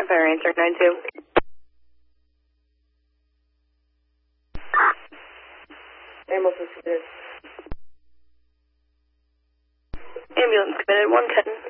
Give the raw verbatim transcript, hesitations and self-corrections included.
Fire answer nine two. Ambulance committed. Ambulance committed one ten.